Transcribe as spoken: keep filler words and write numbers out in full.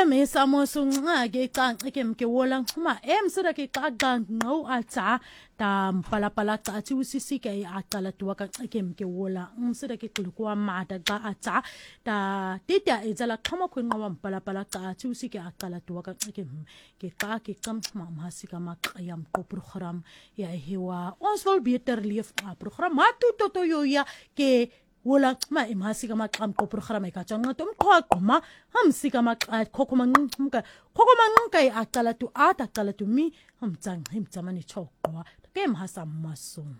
ke me samo sunga ke ka ke mke wolang ma em sura ke ka ga ngau ata ta pala pala ta ti usisi ke atala tua ka ke mke wola msura ke kulukwa mata ga ata ta tita ezala kama ku ngawa pala pala ta ti usiki atala tua ka ke ke ka ke kam ma masika ma yam ko program ya hewa ons wil beter leef program ma tu to yo ya ke wala ma imhasika maqam ko program ka tsanga tum qhoqo ma hamsika maqat khokoma nqumka khokoma nqumka aqala tu ata qala tu mi hamtsang himtsamani choqwa ke mhasa maso